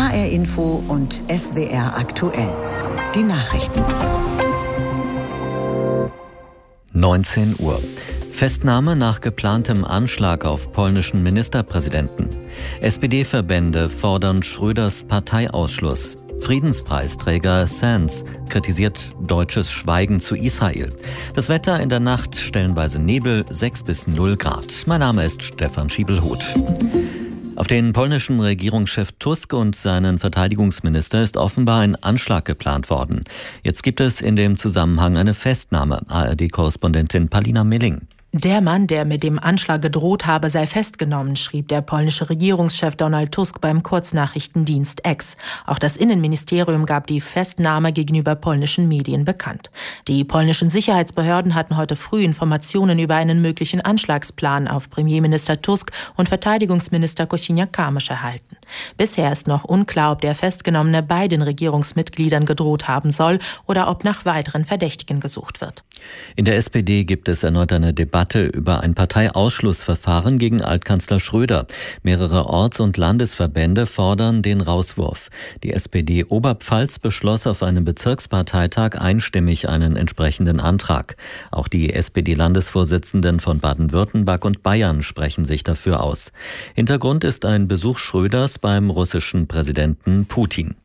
HR Info und SWR aktuell. Die Nachrichten. 19 Uhr. Festnahme nach geplantem Anschlag auf polnischen Ministerpräsidenten. SPD-Verbände fordern Schröders Parteiausschluss. Friedenspreisträger Sands kritisiert deutsches Schweigen zu Israel. Das Wetter in der Nacht stellenweise Nebel, 6 bis 0 Grad. Mein Name ist Stefan Schiebelhuth. Auf den polnischen Regierungschef Tusk und seinen Verteidigungsminister ist offenbar ein Anschlag geplant worden. Jetzt gibt es in dem Zusammenhang eine Festnahme. ARD-Korrespondentin Palina Milling. Der Mann, der mit dem Anschlag gedroht habe, sei festgenommen, schrieb der polnische Regierungschef Donald Tusk beim Kurznachrichtendienst X. Auch das Innenministerium gab die Festnahme gegenüber polnischen Medien bekannt. Die polnischen Sicherheitsbehörden hatten heute früh Informationen über einen möglichen Anschlagsplan auf Premierminister Tusk und Verteidigungsminister Kosiniak-Kamysz erhalten. Bisher ist noch unklar, ob der Festgenommene beiden Regierungsmitgliedern gedroht haben soll oder ob nach weiteren Verdächtigen gesucht wird. In der SPD gibt es erneut eine Debatte über ein Parteiausschlussverfahren gegen Altkanzler Schröder. Mehrere Orts- und Landesverbände fordern den Rauswurf. Die SPD Oberpfalz beschloss auf einem Bezirksparteitag einstimmig einen entsprechenden Antrag. Auch die SPD-Landesvorsitzenden von Baden-Württemberg und Bayern sprechen sich dafür aus. Hintergrund ist ein Besuch Schröders beim russischen Präsidenten Putin.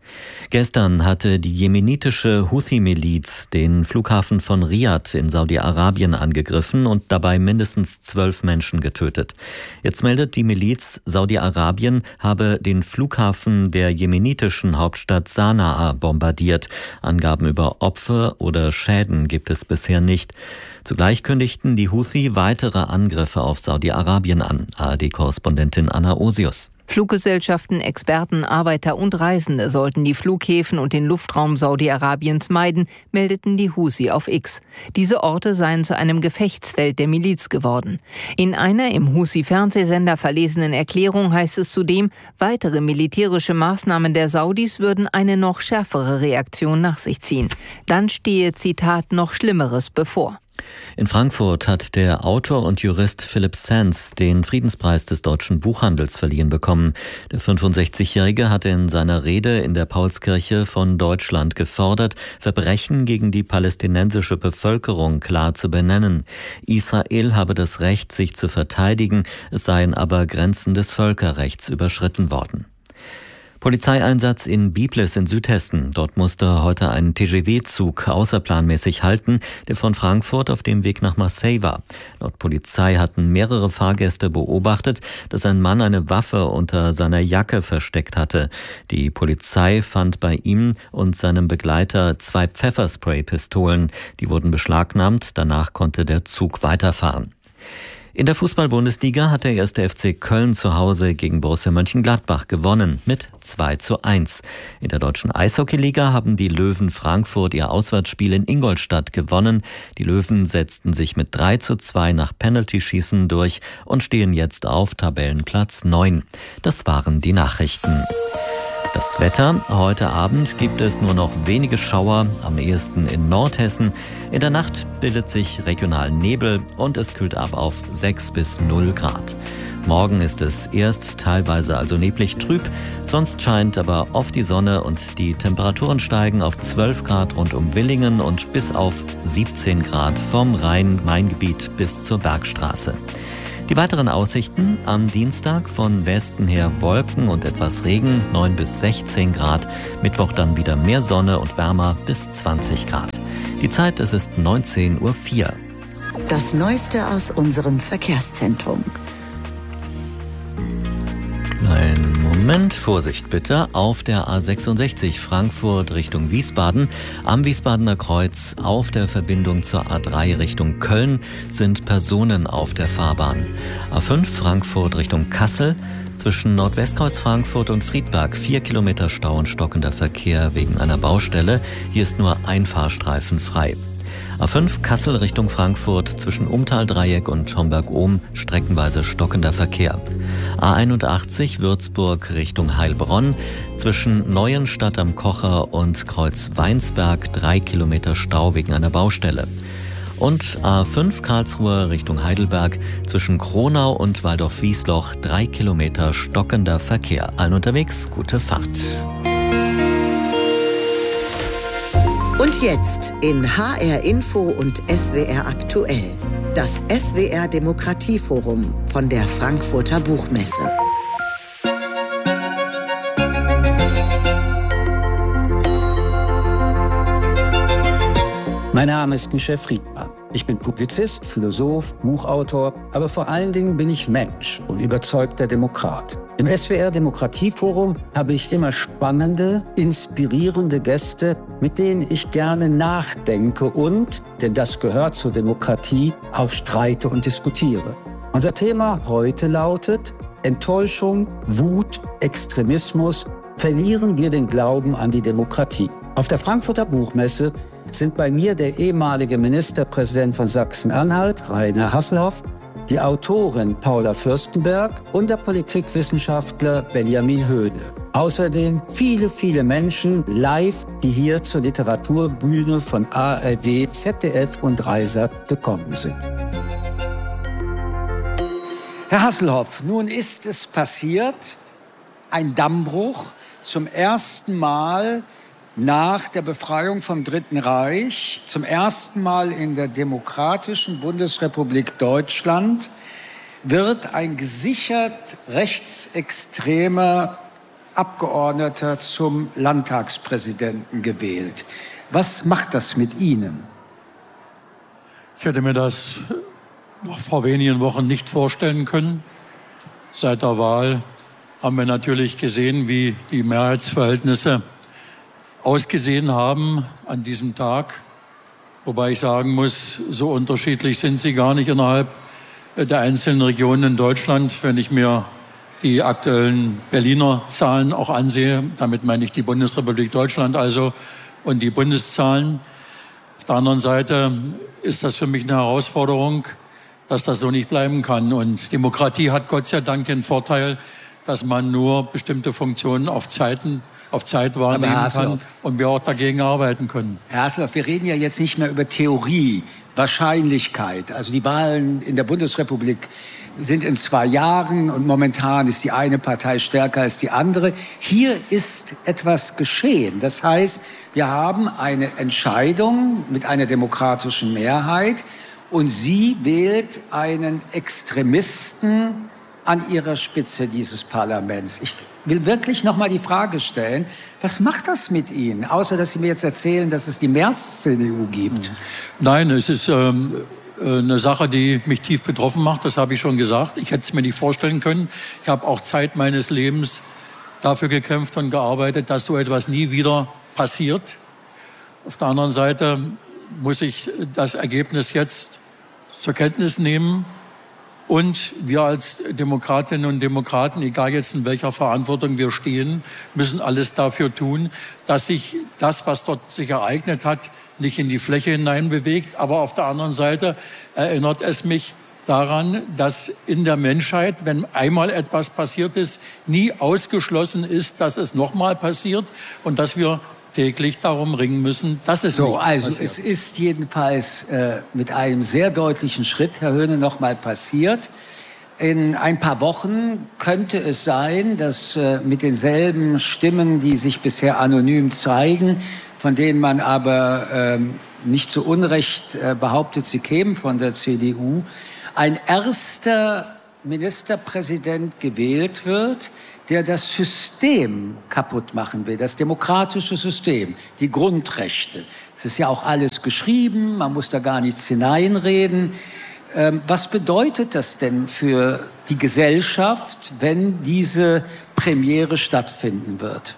Gestern hatte die jemenitische Houthi-Miliz den Flughafen von Riad in Saudi-Arabien angegriffen und dabei mindestens 12 Menschen getötet. Jetzt meldet die Miliz, Saudi-Arabien habe den Flughafen der jemenitischen Hauptstadt Sanaa bombardiert. Angaben über Opfer oder Schäden gibt es bisher nicht. Zugleich kündigten die Houthi weitere Angriffe auf Saudi-Arabien an. ARD-Korrespondentin Anna Osius. Fluggesellschaften, Experten, Arbeiter und Reisende sollten die Flughäfen und den Luftraum Saudi-Arabiens meiden, meldeten die Houthi auf X. Diese Orte seien zu einem Gefechtsfeld der Miliz geworden. In einer im Houthi-Fernsehsender verlesenen Erklärung heißt es zudem, weitere militärische Maßnahmen der Saudis würden eine noch schärfere Reaktion nach sich ziehen. Dann stehe, Zitat, noch Schlimmeres bevor. In Frankfurt hat der Autor und Jurist Philipp Sands den Friedenspreis des deutschen Buchhandels verliehen bekommen. Der 65-Jährige hatte in seiner Rede in der Paulskirche von Deutschland gefordert, Verbrechen gegen die palästinensische Bevölkerung klar zu benennen. Israel habe das Recht, sich zu verteidigen, es seien aber Grenzen des Völkerrechts überschritten worden. Polizeieinsatz in Biblis in Südhessen. Dort musste heute ein TGV-Zug außerplanmäßig halten, der von Frankfurt auf dem Weg nach Marseille war. Laut Polizei hatten mehrere Fahrgäste beobachtet, dass ein Mann eine Waffe unter seiner Jacke versteckt hatte. Die Polizei fand bei ihm und seinem Begleiter 2 Pfefferspray-Pistolen. Die wurden beschlagnahmt, danach konnte der Zug weiterfahren. In der Fußball-Bundesliga hat der 1. FC Köln zu Hause gegen Borussia Mönchengladbach gewonnen mit 2:1. In der deutschen Eishockeyliga haben die Löwen Frankfurt ihr Auswärtsspiel in Ingolstadt gewonnen. Die Löwen setzten sich mit 3:2 nach Penaltyschießen durch und stehen jetzt auf Tabellenplatz 9. Das waren die Nachrichten. Das Wetter. Heute Abend gibt es nur noch wenige Schauer, am ehesten in Nordhessen. In der Nacht bildet sich regional Nebel und es kühlt ab auf 6 bis 0 Grad. Morgen ist es erst teilweise also neblig trüb, sonst scheint aber oft die Sonne und die Temperaturen steigen auf 12 Grad rund um Willingen und bis auf 17 Grad vom Rhein-Main-Gebiet bis zur Bergstraße. Die weiteren Aussichten: am Dienstag von Westen her Wolken und etwas Regen, 9 bis 16 Grad. Mittwoch dann wieder mehr Sonne und wärmer bis 20 Grad. Die Zeit, es ist 19:04 Uhr. Das Neueste aus unserem Verkehrszentrum. Einen Moment, Vorsicht bitte, auf der A66 Frankfurt Richtung Wiesbaden. Am Wiesbadener Kreuz auf der Verbindung zur A3 Richtung Köln sind Personen auf der Fahrbahn. A5 Frankfurt Richtung Kassel. Zwischen Nordwestkreuz Frankfurt und Friedberg 4 Kilometer Stau und stockender Verkehr wegen einer Baustelle. Hier ist nur ein Fahrstreifen frei. A5 Kassel Richtung Frankfurt zwischen Umtaldreieck und Homberg-Ohm streckenweise stockender Verkehr. A81 Würzburg Richtung Heilbronn zwischen Neuenstadt am Kocher und Kreuz Weinsberg 3 Kilometer Stau wegen einer Baustelle. Und A5 Karlsruhe Richtung Heidelberg zwischen Kronau und Waldorf-Wiesloch 3 Kilometer stockender Verkehr. Allen unterwegs, gute Fahrt. Und jetzt in HR Info und SWR aktuell. Das SWR Demokratieforum von der Frankfurter Buchmesse. Mein Name ist Michel Friedmann. Ich bin Publizist, Philosoph, Buchautor, aber vor allen Dingen bin ich Mensch und überzeugter Demokrat. Im SWR Demokratieforum habe ich immer spannende, inspirierende Gäste, mit denen ich gerne nachdenke und, denn das gehört zur Demokratie, auch streite und diskutiere. Unser Thema heute lautet: Enttäuschung, Wut, Extremismus. Verlieren wir den Glauben an die Demokratie? Auf der Frankfurter Buchmesse sind bei mir der ehemalige Ministerpräsident von Sachsen-Anhalt, Rainer Hasselhoff, die Autorin Paula Fürstenberg und der Politikwissenschaftler Benjamin Höhne. Außerdem viele, viele Menschen live, die hier zur Literaturbühne von ARD, ZDF und Dreisat gekommen sind. Herr Hasselhoff, nun ist es passiert, ein Dammbruch zum ersten Mal nach der Befreiung vom Dritten Reich, zum ersten Mal in der demokratischen Bundesrepublik Deutschland, wird ein gesichert rechtsextremer Abgeordneter zum Landtagspräsidenten gewählt. Was macht das mit Ihnen? Ich hätte mir das noch vor wenigen Wochen nicht vorstellen können. Seit der Wahl haben wir natürlich gesehen, wie die Mehrheitsverhältnisse ausgesehen haben an diesem Tag. Wobei ich sagen muss, so unterschiedlich sind sie gar nicht innerhalb der einzelnen Regionen in Deutschland. Wenn ich mir die aktuellen Berliner Zahlen auch ansehe, damit meine ich die Bundesrepublik Deutschland also und die Bundeszahlen. Auf der anderen Seite ist das für mich eine Herausforderung, dass das so nicht bleiben kann. Und Demokratie hat Gott sei Dank den Vorteil, dass man nur bestimmte Funktionen auf Zeit wahrnehmen kann und wir auch dagegen arbeiten können. Herr Hasselhoff, wir reden ja jetzt nicht mehr über Theorie, Wahrscheinlichkeit. Also die Wahlen in der Bundesrepublik sind in 2 Jahren und momentan ist die eine Partei stärker als die andere. Hier ist etwas geschehen. Das heißt, wir haben eine Entscheidung mit einer demokratischen Mehrheit und sie wählt einen Extremisten an ihrer Spitze dieses Parlaments. Ich will wirklich noch mal die Frage stellen, was macht das mit Ihnen? Außer, dass Sie mir jetzt erzählen, dass es die Merz-CDU gibt. Nein, es ist eine Sache, die mich tief betroffen macht. Das habe ich schon gesagt. Ich hätte es mir nicht vorstellen können. Ich habe auch Zeit meines Lebens dafür gekämpft und gearbeitet, dass so etwas nie wieder passiert. Auf der anderen Seite muss ich das Ergebnis jetzt zur Kenntnis nehmen. Und wir als Demokratinnen und Demokraten, egal jetzt in welcher Verantwortung wir stehen, müssen alles dafür tun, dass sich das, was dort sich ereignet hat, nicht in die Fläche hinein bewegt. Aber auf der anderen Seite erinnert es mich daran, dass in der Menschheit, wenn einmal etwas passiert ist, nie ausgeschlossen ist, dass es nochmal passiert und dass wir täglich darum ringen müssen, dass es nicht passiert. Es ist jedenfalls mit einem sehr deutlichen Schritt, Herr Höhne, noch mal passiert. In ein paar Wochen könnte es sein, dass mit denselben Stimmen, die sich bisher anonym zeigen, von denen man aber nicht zu Unrecht behauptet, sie kämen von der CDU, ein erster Ministerpräsident gewählt wird, der das System kaputt machen will, das demokratische System, die Grundrechte. Es ist ja auch alles geschrieben, man muss da gar nichts hineinreden. Was bedeutet das denn für die Gesellschaft, wenn diese Premiere stattfinden wird?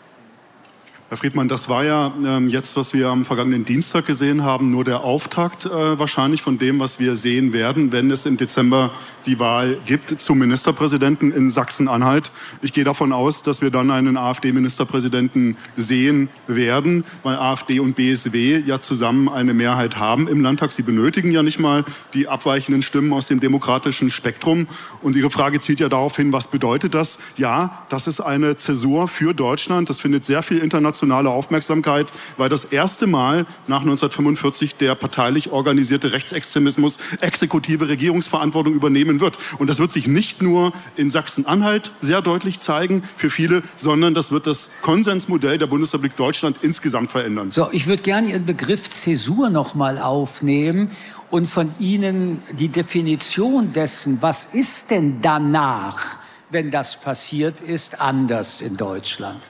Herr Friedmann, das war ja jetzt, was wir am vergangenen Dienstag gesehen haben, nur der Auftakt wahrscheinlich von dem, was wir sehen werden, wenn es im Dezember die Wahl gibt zum Ministerpräsidenten in Sachsen-Anhalt. Ich gehe davon aus, dass wir dann einen AfD-Ministerpräsidenten sehen werden, weil AfD und BSW ja zusammen eine Mehrheit haben im Landtag. Sie benötigen ja nicht mal die abweichenden Stimmen aus dem demokratischen Spektrum. Und Ihre Frage zielt ja darauf hin, was bedeutet das? Ja, das ist eine Zäsur für Deutschland. Das findet sehr viel international internationale Aufmerksamkeit, weil das erste Mal nach 1945 der parteilich organisierte Rechtsextremismus exekutive Regierungsverantwortung übernehmen wird. Und das wird sich nicht nur in Sachsen-Anhalt sehr deutlich zeigen für viele, sondern das wird das Konsensmodell der Bundesrepublik Deutschland insgesamt verändern. So, ich würde gerne Ihren Begriff Zäsur noch mal aufnehmen und von Ihnen die Definition dessen, was ist denn danach, wenn das passiert ist, anders in Deutschland?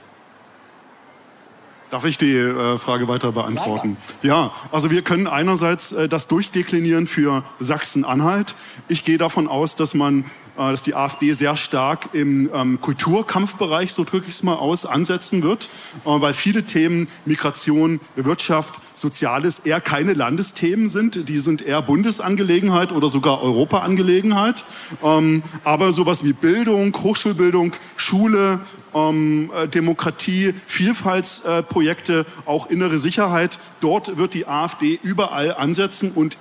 Darf ich die Frage weiter beantworten? Ja, also wir können einerseits das durchdeklinieren für Sachsen-Anhalt. Ich gehe davon aus, dass die AfD sehr stark im Kulturkampfbereich, so drücke ich es mal aus, ansetzen wird, weil viele Themen Migration, Wirtschaft, Soziales eher keine Landesthemen sind. Die sind eher Bundesangelegenheit oder sogar Europaangelegenheit. Aber sowas wie Bildung, Hochschulbildung, Schule, Demokratie, Vielfaltsprojekte, auch innere Sicherheit, dort wird die AfD überall ansetzen und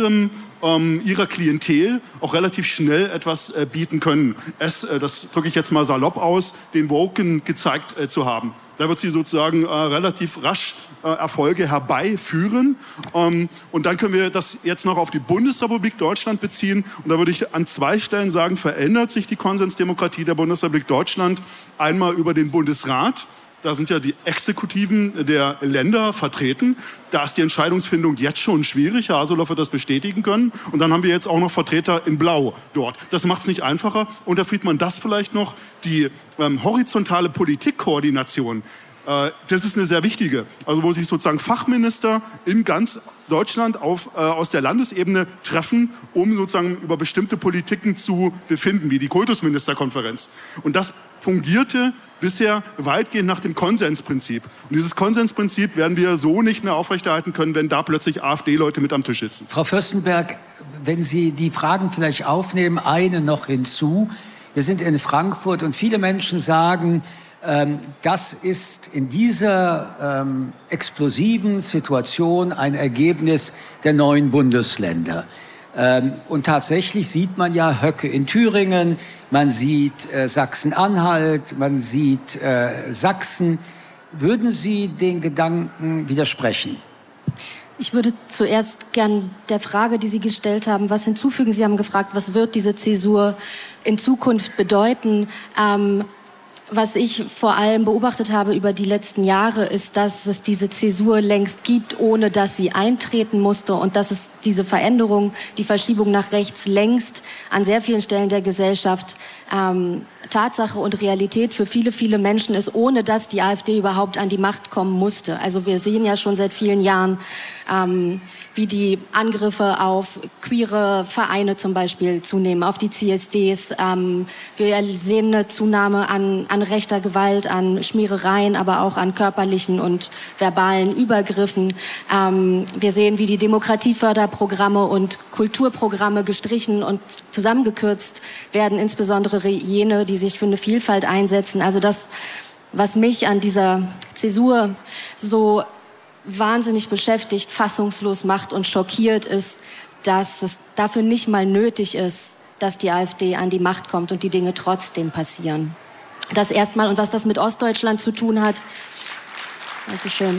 ihrer Klientel auch relativ schnell etwas bieten können. Das drücke ich jetzt mal salopp aus, den Woken gezeigt zu haben. Da wird sie sozusagen relativ rasch Erfolge herbeiführen. Und dann können wir das jetzt noch auf die Bundesrepublik Deutschland beziehen. Und da würde ich an zwei Stellen sagen, verändert sich die Konsensdemokratie der Bundesrepublik Deutschland. Einmal über den Bundesrat. Da sind ja die Exekutiven der Länder vertreten. Da ist die Entscheidungsfindung jetzt schon schwierig. Herr Haseloff wird das bestätigen können. Und dann haben wir jetzt auch noch Vertreter in Blau dort. Das macht es nicht einfacher. Und Herr Friedmann, das vielleicht noch, die horizontale Politikkoordination. Das ist eine sehr wichtige, also wo sich sozusagen Fachminister in ganz Deutschland aus der Landesebene treffen, um sozusagen über bestimmte Politiken zu befinden, wie die Kultusministerkonferenz. Und das fungierte bisher weitgehend nach dem Konsensprinzip. Und dieses Konsensprinzip werden wir so nicht mehr aufrechterhalten können, wenn da plötzlich AfD-Leute mit am Tisch sitzen. Frau Fürstenberg, wenn Sie die Fragen vielleicht aufnehmen, eine noch hinzu. Wir sind in Frankfurt und viele Menschen sagen, das ist in dieser explosiven Situation ein Ergebnis der neuen Bundesländer. Und tatsächlich sieht man ja Höcke in Thüringen, man sieht Sachsen-Anhalt, man sieht Sachsen. Würden Sie den Gedanken widersprechen? Ich würde zuerst gern der Frage, die Sie gestellt haben, was hinzufügen. Sie haben gefragt, was wird diese Zäsur in Zukunft bedeuten? Was ich vor allem beobachtet habe über die letzten Jahre, ist, dass es diese Zäsur längst gibt, ohne dass sie eintreten musste und dass es diese Veränderung, die Verschiebung nach rechts längst an sehr vielen Stellen der Gesellschaft Tatsache und Realität für viele, viele Menschen ist, ohne dass die AfD überhaupt an die Macht kommen musste. Also wir sehen ja schon seit vielen Jahren, wie die Angriffe auf queere Vereine zum Beispiel zunehmen, auf die CSDs. Wir sehen eine Zunahme an rechter Gewalt, an Schmierereien, aber auch an körperlichen und verbalen Übergriffen. Wir sehen, wie die Demokratieförderprogramme und Kulturprogramme gestrichen und zusammengekürzt werden, insbesondere jene, die sich für eine Vielfalt einsetzen. Also das, was mich an dieser Zäsur so wahnsinnig beschäftigt, fassungslos macht und schockiert, ist, dass es dafür nicht mal nötig ist, dass die AfD an die Macht kommt und die Dinge trotzdem passieren. Das erstmal. Und was das mit Ostdeutschland zu tun hat, Dankeschön,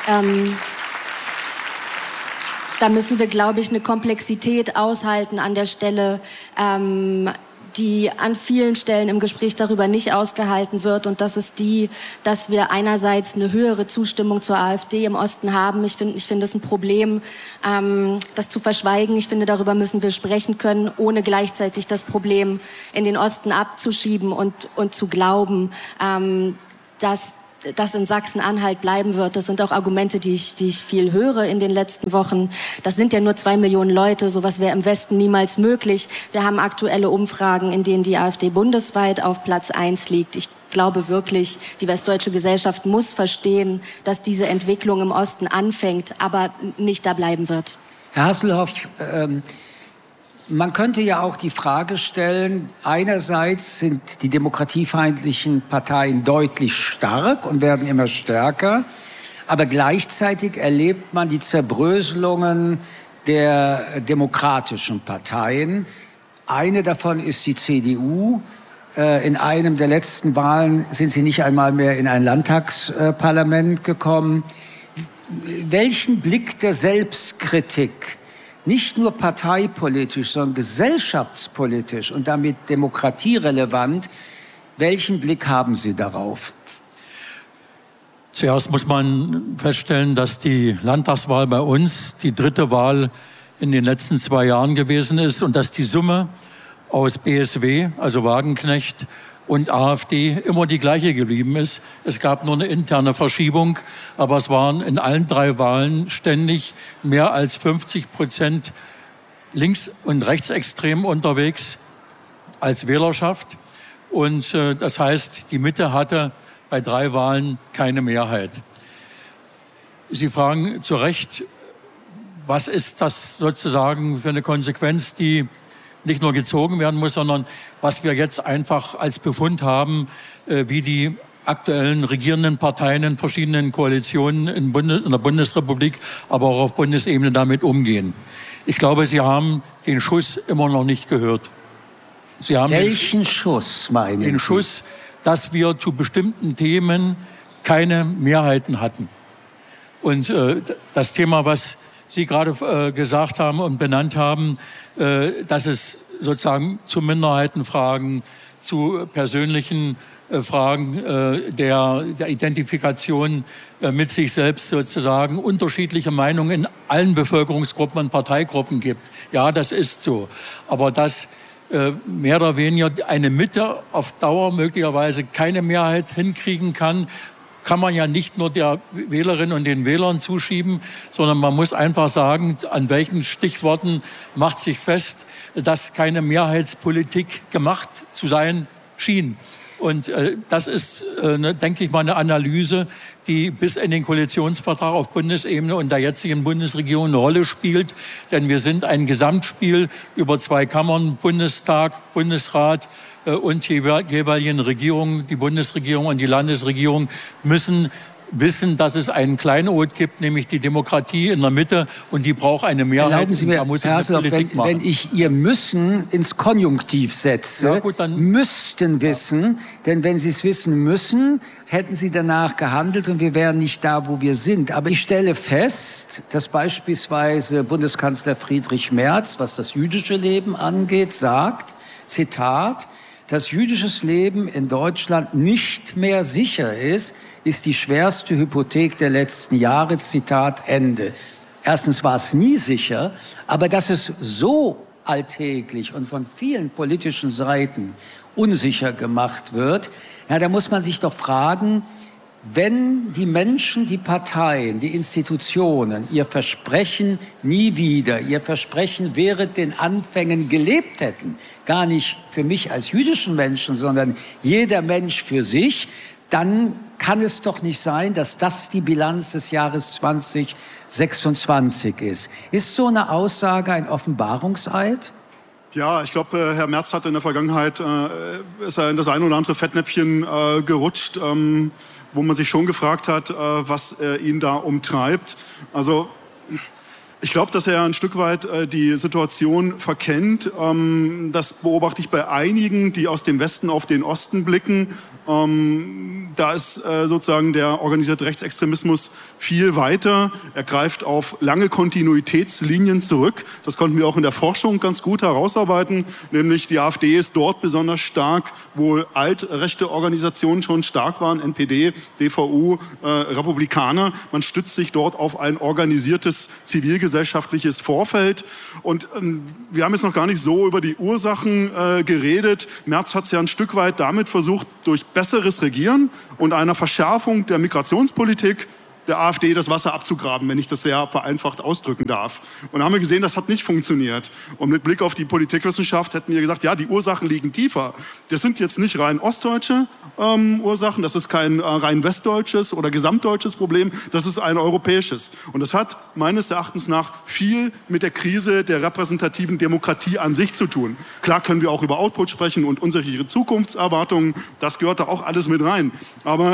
da müssen wir, glaube ich, eine Komplexität aushalten an der Stelle, die an vielen Stellen im Gespräch darüber nicht ausgehalten wird. Und das ist die, dass wir einerseits eine höhere Zustimmung zur AfD im Osten haben. Ich finde das ein Problem, das zu verschweigen. Ich finde, darüber müssen wir sprechen können, ohne gleichzeitig das Problem in den Osten abzuschieben und zu glauben, dass das in Sachsen-Anhalt bleiben wird. Das sind auch Argumente, die ich viel höre in den letzten Wochen. Das sind ja nur 2 Millionen Leute. Sowas wäre im Westen niemals möglich. Wir haben aktuelle Umfragen, in denen die AfD bundesweit auf Platz 1 liegt. Ich glaube wirklich, die westdeutsche Gesellschaft muss verstehen, dass diese Entwicklung im Osten anfängt, aber nicht da bleiben wird. Herr Hasselhoff, man könnte ja auch die Frage stellen, einerseits sind die demokratiefeindlichen Parteien deutlich stark und werden immer stärker, aber gleichzeitig erlebt man die Zerbröselungen der demokratischen Parteien. Eine davon ist die CDU. In einem der letzten Wahlen sind Sie nicht einmal mehr in ein Landtagsparlament gekommen. Welchen Blick der Selbstkritik, nicht nur parteipolitisch, sondern gesellschaftspolitisch und damit demokratierelevant, welchen Blick haben Sie darauf? Zuerst muss man feststellen, dass die Landtagswahl bei uns die 3. Wahl in den letzten 2 Jahren gewesen ist und dass die Summe aus BSW, also Wagenknecht, und AfD immer die gleiche geblieben ist. Es gab nur eine interne Verschiebung, aber es waren in allen 3 Wahlen ständig mehr als 50% links- und rechtsextrem unterwegs als Wählerschaft. Und das heißt, die Mitte hatte bei 3 Wahlen keine Mehrheit. Sie fragen zu Recht, was ist das sozusagen für eine Konsequenz, die nicht nur gezogen werden muss, sondern was wir jetzt einfach als Befund haben, wie die aktuellen regierenden Parteien in verschiedenen Koalitionen in der Bundesrepublik, aber auch auf Bundesebene damit umgehen. Ich glaube, Sie haben den Schuss immer noch nicht gehört. Sie haben Welchen Schuss meinen Sie? Den Schuss, dass wir zu bestimmten Themen keine Mehrheiten hatten. Und das Thema, was Sie gerade gesagt haben und benannt haben, dass es sozusagen zu Minderheitenfragen, zu persönlichen Fragen der Identifikation mit sich selbst sozusagen unterschiedliche Meinungen in allen Bevölkerungsgruppen und Parteigruppen gibt. Ja, das ist so. Aber dass mehr oder weniger eine Mitte auf Dauer möglicherweise keine Mehrheit hinkriegen kann man ja nicht nur der Wählerinnen und den Wählern zuschieben, sondern man muss einfach sagen, an welchen Stichworten macht sich fest, dass keine Mehrheitspolitik gemacht zu sein schien. Und das ist, denke ich mal, eine Analyse, die bis in den Koalitionsvertrag auf Bundesebene und der jetzigen Bundesregierung eine Rolle spielt. Denn wir sind ein Gesamtspiel über 2 Kammern, Bundestag, Bundesrat und die jeweiligen Regierungen, die Bundesregierung und die Landesregierung müssen wissen, dass es einen Kleinod gibt, nämlich die Demokratie in der Mitte, und die braucht eine Mehrheit. Erlauben Sie mir, da muss Herr Haseloff, wenn ich Ihr Müssen ins Konjunktiv setze, ja, gut, dann müssten wissen, denn wenn Sie es wissen müssen, hätten Sie danach gehandelt und wir wären nicht da, wo wir sind. Aber ich stelle fest, dass beispielsweise Bundeskanzler Friedrich Merz, was das jüdische Leben angeht, sagt, Zitat, dass jüdisches Leben in Deutschland nicht mehr sicher ist die schwerste Hypothek der letzten Jahre, Zitat Ende. Erstens war es nie sicher, aber dass es so alltäglich und von vielen politischen Seiten unsicher gemacht wird, ja, da muss man sich doch fragen, wenn die Menschen, die Parteien, die Institutionen ihr Versprechen nie wieder, ihr Versprechen während den Anfängen gelebt hätten, gar nicht für mich als jüdischen Menschen, sondern jeder Mensch für sich, dann kann es doch nicht sein, dass das die Bilanz des Jahres 2026 ist. Ist so eine Aussage ein Offenbarungseid? Ja, ich glaube, Herr Merz hat in der Vergangenheit, ist er in das ein oder andere Fettnäpfchen gerutscht, wo man sich schon gefragt hat, was ihn da umtreibt. Also ich glaube, dass er ein Stück weit die Situation verkennt. Das beobachte ich bei einigen, die aus dem Westen auf den Osten blicken. Da ist sozusagen der organisierte Rechtsextremismus viel weiter. Er greift auf lange Kontinuitätslinien zurück. Das konnten wir auch in der Forschung ganz gut herausarbeiten. Nämlich die AfD ist dort besonders stark, wo altrechte Organisationen schon stark waren, NPD, DVU, Republikaner. Man stützt sich dort auf ein organisiertes zivilgesellschaftliches Vorfeld. Und wir haben jetzt noch gar nicht so über die Ursachen geredet. Merz hat es ja ein Stück weit damit versucht, durch besseres Regieren und einer Verschärfung der Migrationspolitik der AfD das Wasser abzugraben, wenn ich das sehr vereinfacht ausdrücken darf. Und da haben wir gesehen, das hat nicht funktioniert. Und mit Blick auf die Politikwissenschaft hätten wir gesagt, ja, die Ursachen liegen tiefer. Das sind jetzt nicht rein ostdeutsche Ursachen, das ist kein rein westdeutsches oder gesamtdeutsches Problem, das ist ein europäisches. Und das hat meines Erachtens nach viel mit der Krise der repräsentativen Demokratie an sich zu tun. Klar können wir auch über Output sprechen und unsere Zukunftserwartungen, das gehört da auch alles mit rein. Aber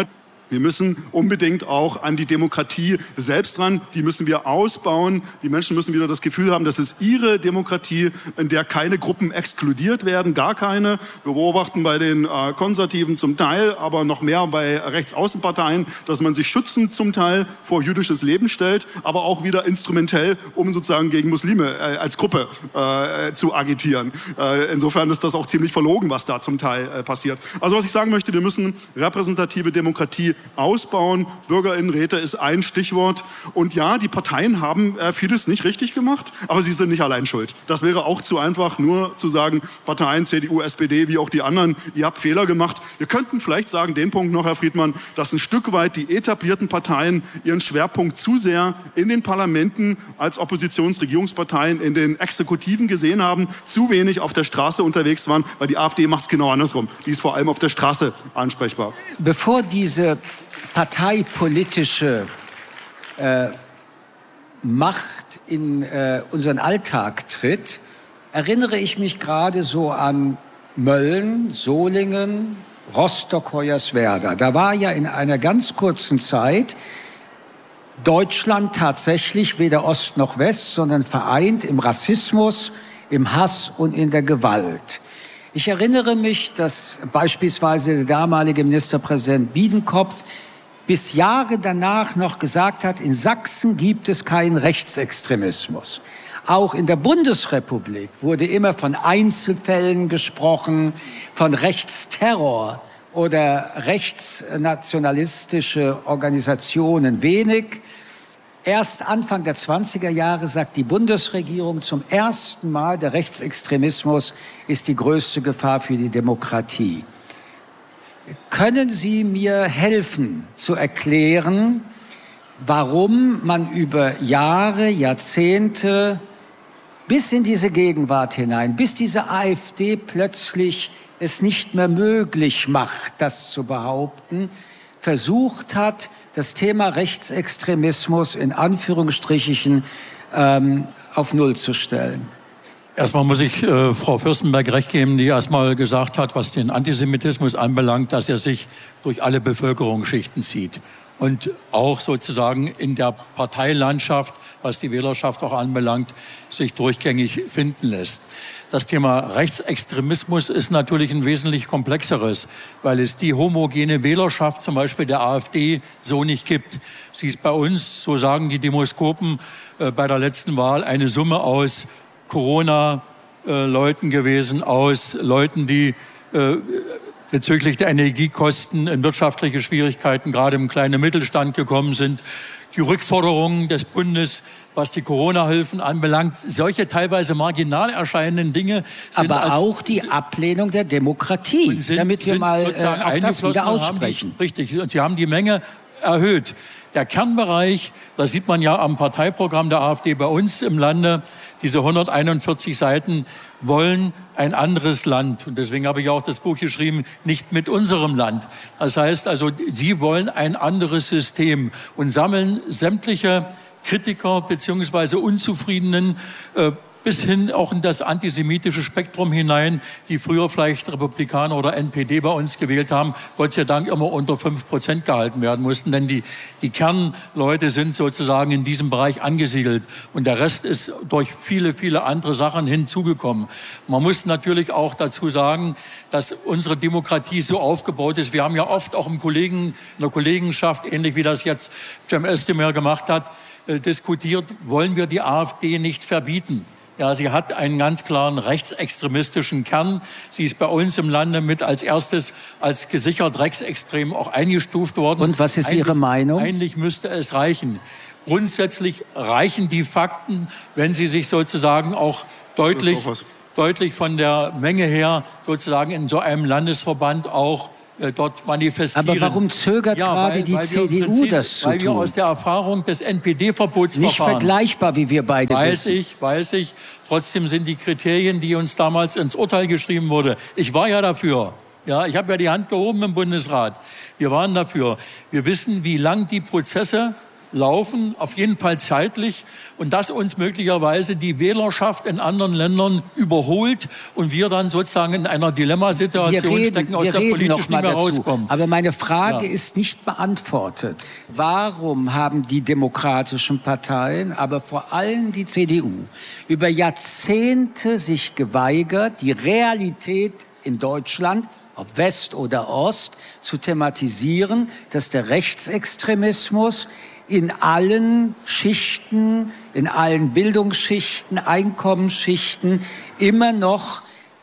Wir müssen unbedingt auch an die Demokratie selbst ran. Die müssen wir ausbauen. Die Menschen müssen wieder das Gefühl haben, das ist ihre Demokratie, in der keine Gruppen exkludiert werden, gar keine. Wir beobachten bei den Konservativen zum Teil, aber noch mehr bei Rechtsaußenparteien, dass man sich schützend zum Teil vor jüdisches Leben stellt, aber auch wieder instrumentell, um sozusagen gegen Muslime als Gruppe zu agitieren. Insofern ist das auch ziemlich verlogen, was da zum Teil passiert. Also was ich sagen möchte, wir müssen repräsentative Demokratie ausbauen. Bürgerinnenräte ist ein Stichwort. Und ja, die Parteien haben vieles nicht richtig gemacht, aber sie sind nicht allein schuld. Das wäre auch zu einfach, nur zu sagen, Parteien, CDU, SPD, wie auch die anderen, ihr habt Fehler gemacht. Wir könnten vielleicht sagen, den Punkt noch, Herr Friedmann, dass ein Stück weit die etablierten Parteien ihren Schwerpunkt zu sehr in den Parlamenten als Oppositionsregierungsparteien in den Exekutiven gesehen haben, zu wenig auf der Straße unterwegs waren, weil die AfD macht es genau andersrum. Die ist vor allem auf der Straße ansprechbar. Bevor diese parteipolitische Macht in unseren Alltag tritt, erinnere ich mich gerade so an Mölln, Solingen, Rostock, Hoyerswerda. Da war ja in einer ganz kurzen Zeit Deutschland tatsächlich weder Ost noch West, sondern vereint im Rassismus, im Hass und in der Gewalt. Ich erinnere mich, dass beispielsweise der damalige Ministerpräsident Biedenkopf bis Jahre danach noch gesagt hat, in Sachsen gibt es keinen Rechtsextremismus. Auch in der Bundesrepublik wurde immer von Einzelfällen gesprochen, von Rechtsterror oder rechtsnationalistische Organisationen wenig. Erst Anfang der 20er Jahre sagt die Bundesregierung zum ersten Mal, der Rechtsextremismus ist die größte Gefahr für die Demokratie. Können Sie mir helfen zu erklären, warum man über Jahre, Jahrzehnte bis in diese Gegenwart hinein, bis diese AfD plötzlich es nicht mehr möglich macht, das zu behaupten, versucht hat, das Thema Rechtsextremismus in Anführungsstrichen auf Null zu stellen? Erstmal muss ich Frau Fürstenberg recht geben, die erstmal gesagt hat, was den Antisemitismus anbelangt, dass er sich durch alle Bevölkerungsschichten zieht und auch sozusagen in der Parteilandschaft, was die Wählerschaft auch anbelangt, sich durchgängig finden lässt. Das Thema Rechtsextremismus ist natürlich ein wesentlich komplexeres, weil es die homogene Wählerschaft zum Beispiel der AfD so nicht gibt. Sie ist bei uns, so sagen die Demoskopen, bei der letzten Wahl eine Summe aus Corona-Leuten gewesen, aus Leuten, die bezüglich der Energiekosten in wirtschaftliche Schwierigkeiten gerade im kleinen Mittelstand gekommen sind. Die Rückforderungen des Bundes, was die Corona-Hilfen anbelangt, solche teilweise marginal erscheinenden Dinge sind aber auch die Ablehnung der Demokratie, damit wir mal auch das wieder aussprechen. Richtig, und Sie haben die Menge erhöht. Der Kernbereich, das sieht man ja am Parteiprogramm der AfD bei uns im Lande, diese 141 Seiten wollen ein anderes Land. Und deswegen habe ich auch das Buch geschrieben, nicht mit unserem Land. Das heißt also, sie wollen ein anderes System und sammeln sämtliche Kritiker bzw. Unzufriedenen bis hin auch in das antisemitische Spektrum hinein, die früher vielleicht Republikaner oder NPD bei uns gewählt haben, Gott sei Dank immer unter 5% gehalten werden mussten, denn die Kernleute sind sozusagen in diesem Bereich angesiedelt und der Rest ist durch viele, viele andere Sachen hinzugekommen. Man muss natürlich auch dazu sagen, dass unsere Demokratie so aufgebaut ist. Wir haben ja oft auch in der Kollegenschaft, ähnlich wie das jetzt Cem Özdemir gemacht hat, diskutiert, wollen wir die AfD nicht verbieten. Ja, sie hat einen ganz klaren rechtsextremistischen Kern. Sie ist bei uns im Lande mit als erstes als gesichert rechtsextrem auch eingestuft worden. Und was ist Ihre Meinung? Eigentlich müsste es reichen. Grundsätzlich reichen die Fakten, wenn sie sich sozusagen auch deutlich von der Menge her sozusagen in so einem Landesverband auch dort manifestieren. Aber warum zögert gerade die CDU das zu tun? Weil wir aus der Erfahrung des NPD-Verbotsverfahrens... Nicht vergleichbar, wie wir beide wissen. Weiß ich. Trotzdem sind die Kriterien, die uns damals ins Urteil geschrieben wurde, ich war ja dafür. Ja, ich habe ja die Hand gehoben im Bundesrat. Wir waren dafür. Wir wissen, wie lang die Prozesse laufen, auf jeden Fall zeitlich, und dass uns möglicherweise die Wählerschaft in anderen Ländern überholt und wir dann sozusagen in einer Dilemmasituation stecken, aus der politisch nicht mehr rauskommen. Aber meine Frage ist nicht beantwortet. Warum haben die demokratischen Parteien, aber vor allem die CDU, über Jahrzehnte sich geweigert, die Realität in Deutschland, ob West oder Ost, zu thematisieren, dass der Rechtsextremismus in allen Schichten, in allen Bildungsschichten, Einkommensschichten immer noch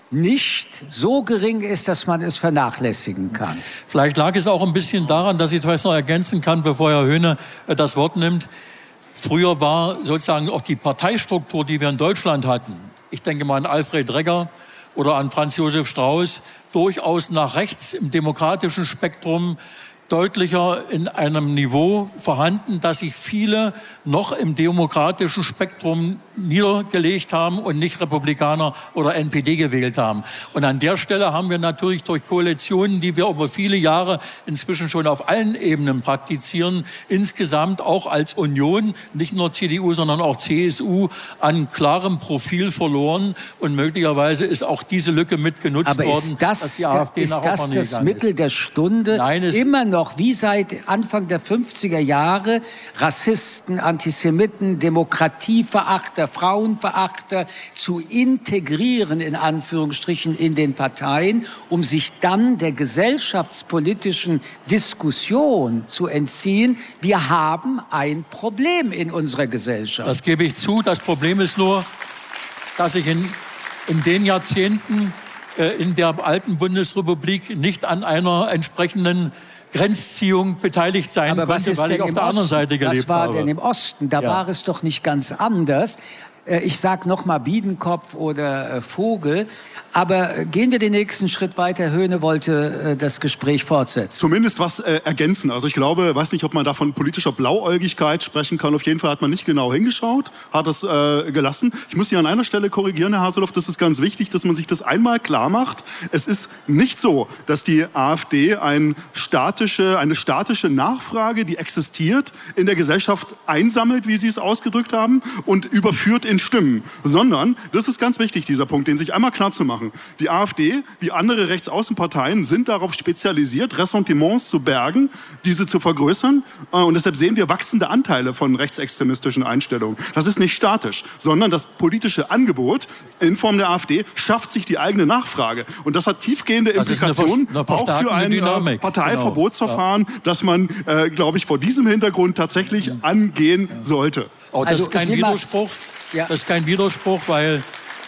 nicht so gering ist, dass man es vernachlässigen kann. Vielleicht lag es auch ein bisschen daran, dass ich das noch ergänzen kann, bevor Herr Höhne das Wort nimmt. Früher war sozusagen auch die Parteistruktur, die wir in Deutschland hatten, ich denke mal an Alfred Regger oder an Franz Josef Strauß, durchaus nach rechts im demokratischen Spektrum deutlicher in einem Niveau vorhanden, dass sich viele noch im demokratischen Spektrum niedergelegt haben und nicht Republikaner oder NPD gewählt haben. Und an der Stelle haben wir natürlich durch Koalitionen, die wir über viele Jahre inzwischen schon auf allen Ebenen praktizieren, insgesamt auch als Union, nicht nur CDU, sondern auch CSU, an klarem Profil verloren. Und möglicherweise ist auch diese Lücke mitgenutzt worden, dass die AfD nach Opern gegangen ist. Ist das Mittel der Stunde? Nein, immer noch, wie seit Anfang der 50er Jahre, Rassisten, Antisemiten, Demokratieverachter, Frauenverachter zu integrieren, in Anführungsstrichen, in den Parteien, um sich dann der gesellschaftspolitischen Diskussion zu entziehen. Wir haben ein Problem in unserer Gesellschaft. Das gebe ich zu. Das Problem ist nur, dass sich in den Jahrzehnten in der alten Bundesrepublik nicht an einer entsprechenden Grenzziehung beteiligt sein konnte, weil ich auf der anderen Seite gelebt habe. Was war denn im Osten? Da war es doch nicht ganz anders. Ich sage noch mal Biedenkopf oder Vogel. Aber gehen wir den nächsten Schritt weiter. Herr Höhne wollte das Gespräch fortsetzen. Zumindest was ergänzen. Also ich glaube, weiß nicht, ob man da von politischer Blauäugigkeit sprechen kann. Auf jeden Fall hat man nicht genau hingeschaut, hat das gelassen. Ich muss Sie an einer Stelle korrigieren, Herr Haseloff. Das ist ganz wichtig, dass man sich das einmal klar macht. Es ist nicht so, dass die AfD eine statische Nachfrage, die existiert, in der Gesellschaft einsammelt, wie Sie es ausgedrückt haben, und überführt in Stimmen. Sondern, das ist ganz wichtig, dieser Punkt, den sich einmal klar zu machen. Die AfD, wie andere Rechtsaußenparteien, sind darauf spezialisiert, Ressentiments zu bergen, diese zu vergrößern. Und deshalb sehen wir wachsende Anteile von rechtsextremistischen Einstellungen. Das ist nicht statisch, sondern das politische Angebot in Form der AfD schafft sich die eigene Nachfrage. Und das hat tiefgehende Implikationen auch für ein Parteiverbotsverfahren, das man, glaube ich, vor diesem Hintergrund tatsächlich angehen sollte. Oh, das ist kein Widerspruch. Das ist kein Widerspruch, weil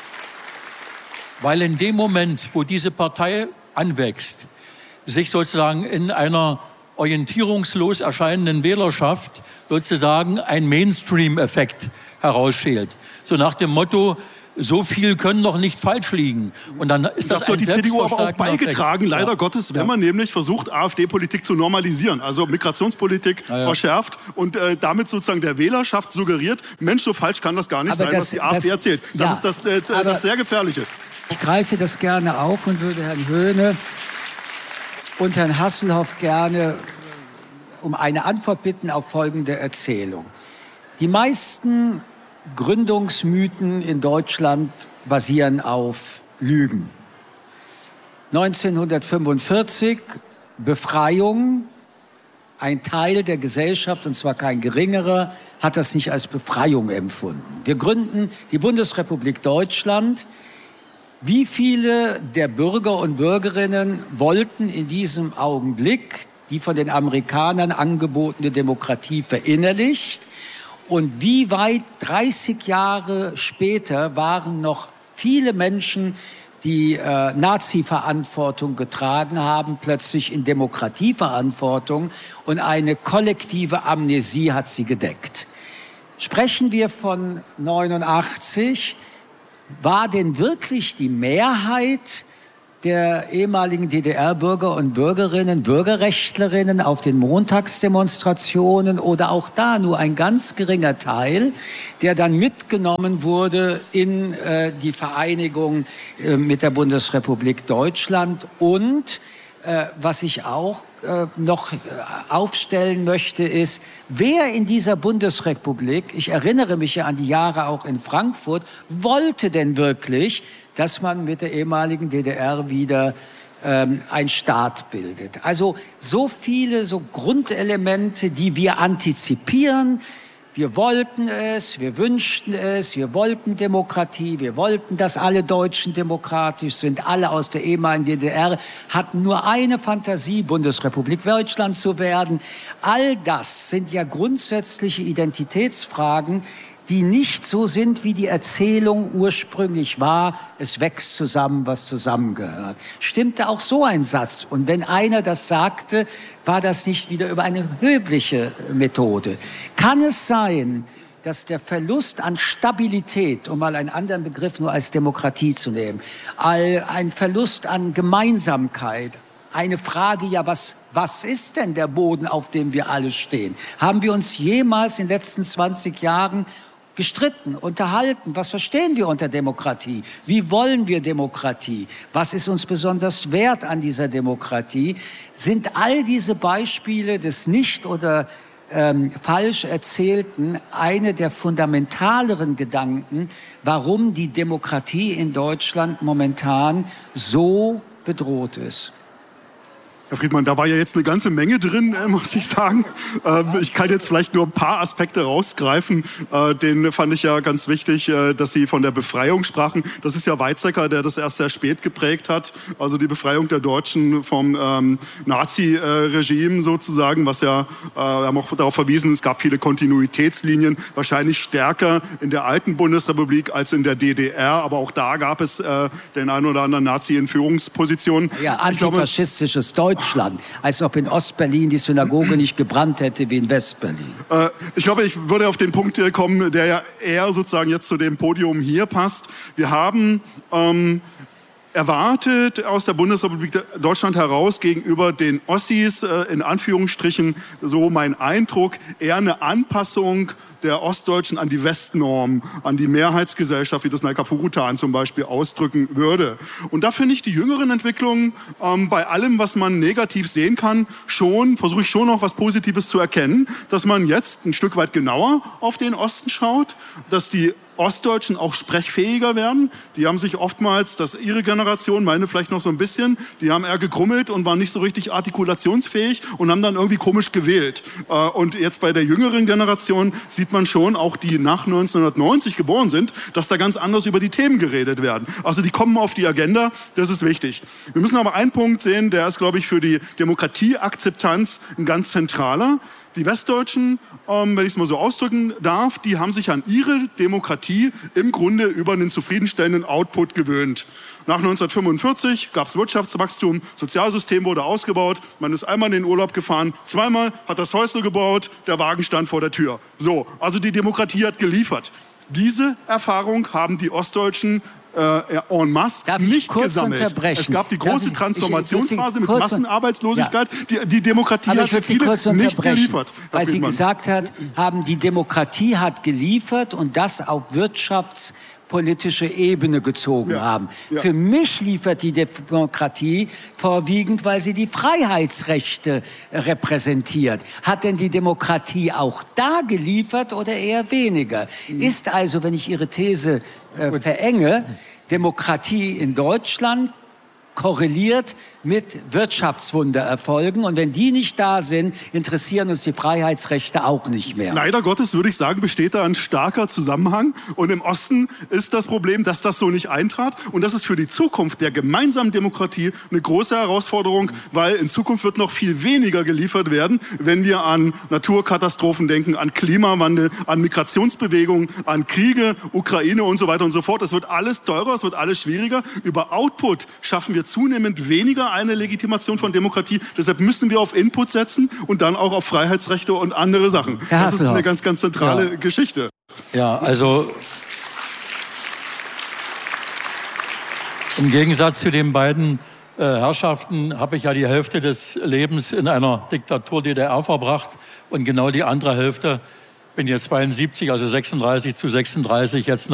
in dem Moment, wo diese Partei anwächst, sich sozusagen in einer orientierungslos erscheinenden Wählerschaft sozusagen ein Mainstream-Effekt herausschält. So nach dem Motto, so viel können doch nicht falsch liegen. Und dann ist das hat die CDU aber auch beigetragen, leider Gottes, wenn man nämlich versucht, AfD-Politik zu normalisieren, also Migrationspolitik verschärft und damit sozusagen der Wählerschaft suggeriert, Mensch, so falsch kann das gar nicht sein, was die AfD erzählt. Das ist das sehr Gefährliche. Ich greife das gerne auf und würde Herrn Höhne und Herrn Hasselhoff gerne um eine Antwort bitten auf folgende Erzählung. Die meisten Gründungsmythen in Deutschland basieren auf Lügen. 1945, Befreiung. Ein Teil der Gesellschaft, und zwar kein geringerer, hat das nicht als Befreiung empfunden. Wir gründen die Bundesrepublik Deutschland. Wie viele der Bürger und Bürgerinnen wollten in diesem Augenblick die von den Amerikanern angebotene Demokratie verinnerlicht? Und wie weit 30 Jahre später waren noch viele Menschen, die Nazi-Verantwortung getragen haben, plötzlich in Demokratieverantwortung, und eine kollektive Amnesie hat sie gedeckt. Sprechen wir von 89, war denn wirklich die Mehrheit der ehemaligen DDR-Bürger und Bürgerinnen, Bürgerrechtlerinnen auf den Montagsdemonstrationen oder auch da nur ein ganz geringer Teil, der dann mitgenommen wurde in die Vereinigung mit der Bundesrepublik Deutschland? Und was ich auch noch aufstellen möchte, ist, wer in dieser Bundesrepublik, ich erinnere mich ja an die Jahre auch in Frankfurt, wollte denn wirklich, dass man mit der ehemaligen DDR wieder ein Staat bildet. Also so viele so Grundelemente, die wir antizipieren. Wir wollten es, wir wünschten es, wir wollten Demokratie, wir wollten, dass alle Deutschen demokratisch sind, alle aus der ehemaligen DDR hatten nur eine Fantasie, Bundesrepublik Deutschland zu werden. All das sind ja grundsätzliche Identitätsfragen, die nicht so sind, wie die Erzählung ursprünglich war, es wächst zusammen, was zusammengehört. Stimmte auch so ein Satz? Und wenn einer das sagte, war das nicht wieder über eine löbliche Methode? Kann es sein, dass der Verlust an Stabilität, um mal einen anderen Begriff nur als Demokratie zu nehmen, ein Verlust an Gemeinsamkeit, eine Frage, ja, was ist denn der Boden, auf dem wir alle stehen? Haben wir uns jemals in den letzten 20 Jahren gestritten, unterhalten? Was verstehen wir unter Demokratie? Wie wollen wir Demokratie? Was ist uns besonders wert an dieser Demokratie? Sind all diese Beispiele des nicht oder falsch Erzählten eine der fundamentaleren Gedanken, warum die Demokratie in Deutschland momentan so bedroht ist? Herr Friedmann, da war ja jetzt eine ganze Menge drin, muss ich sagen. Ich kann jetzt vielleicht nur ein paar Aspekte rausgreifen. Den fand ich ja ganz wichtig, dass Sie von der Befreiung sprachen. Das ist ja Weizsäcker, der das erst sehr spät geprägt hat. Also die Befreiung der Deutschen vom Nazi-Regime sozusagen, was ja, wir haben auch darauf verwiesen, es gab viele Kontinuitätslinien, wahrscheinlich stärker in der alten Bundesrepublik als in der DDR. Aber auch da gab es den einen oder anderen Nazi in Führungspositionen. Ja, antifaschistisches Deutschland. Als ob in Ostberlin die Synagoge nicht gebrannt hätte wie in Westberlin. Ich glaube, ich würde auf den Punkt kommen, der ja eher sozusagen jetzt zu dem Podium hier passt. Wir haben erwartet aus der Bundesrepublik Deutschland heraus gegenüber den Ossis, in Anführungsstrichen, so mein Eindruck, eher eine Anpassung der Ostdeutschen an die Westnorm, an die Mehrheitsgesellschaft, wie das Naika Furutan zum Beispiel ausdrücken würde. Und da finde ich die jüngeren Entwicklungen bei allem, was man negativ sehen kann, versuche ich schon noch was Positives zu erkennen, dass man jetzt ein Stück weit genauer auf den Osten schaut, dass die Ostdeutschen auch sprechfähiger werden. Die haben sich oftmals, ihre Generation, meine vielleicht noch so ein bisschen, die haben eher gegrummelt und waren nicht so richtig artikulationsfähig und haben dann irgendwie komisch gewählt. Und jetzt bei der jüngeren Generation sieht man schon, auch die nach 1990 geboren sind, dass da ganz anders über die Themen geredet werden. Also die kommen auf die Agenda, das ist wichtig. Wir müssen aber einen Punkt sehen, der ist, glaube ich, für die Demokratieakzeptanz ein ganz zentraler. Die Westdeutschen, wenn ich es mal so ausdrücken darf, die haben sich an ihre Demokratie im Grunde über einen zufriedenstellenden Output gewöhnt. Nach 1945 gab es Wirtschaftswachstum, Sozialsystem wurde ausgebaut, man ist einmal in den Urlaub gefahren, zweimal hat das Häusle gebaut, der Wagen stand vor der Tür. So, also die Demokratie hat geliefert. Diese Erfahrung haben die Ostdeutschen en masse nicht gesammelt. Es gab die große Transformationsphase mit Massenarbeitslosigkeit. Ja. Die Demokratie hat für viele nicht geliefert. Weil Sie gesagt haben, die Demokratie hat geliefert und das auf wirtschaftspolitische Ebene gezogen haben. Ja. Für mich liefert die Demokratie vorwiegend, weil sie die Freiheitsrechte repräsentiert. Hat denn die Demokratie auch da geliefert oder eher weniger? Ist also, wenn ich Ihre These verenge, Demokratie in Deutschland korreliert mit Wirtschaftswundererfolgen. Und wenn die nicht da sind, interessieren uns die Freiheitsrechte auch nicht mehr. Leider Gottes, würde ich sagen, besteht da ein starker Zusammenhang. Und im Osten ist das Problem, dass das so nicht eintrat. Und das ist für die Zukunft der gemeinsamen Demokratie eine große Herausforderung, weil in Zukunft wird noch viel weniger geliefert werden, wenn wir an Naturkatastrophen denken, an Klimawandel, an Migrationsbewegungen, an Kriege, Ukraine und so weiter und so fort. Es wird alles teurer, es wird alles schwieriger. Über Output schaffen wir zunehmend weniger eine Legitimation von Demokratie. Deshalb müssen wir auf Input setzen und dann auch auf Freiheitsrechte und andere Sachen. Das ist eine ganz, ganz zentrale Geschichte. Ja, also im Gegensatz zu den beiden Herrschaften habe ich ja die Hälfte des Lebens in einer Diktatur DDR verbracht und genau die andere Hälfte, bin jetzt 72, also 36 zu 36 jetzt